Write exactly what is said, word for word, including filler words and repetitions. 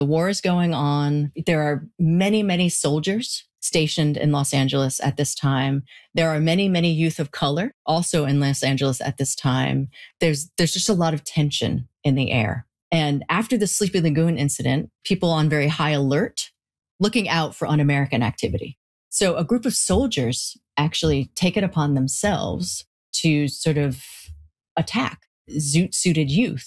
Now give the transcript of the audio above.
The war is going on. There are many, many soldiers stationed in Los Angeles at this time. There are many, many youth of color also in Los Angeles at this time. There's, there's just a lot of tension in the air. And after the Sleepy Lagoon incident, people on very high alert, looking out for un-American activity. So a group of soldiers actually take it upon themselves to sort of attack zoot-suited youth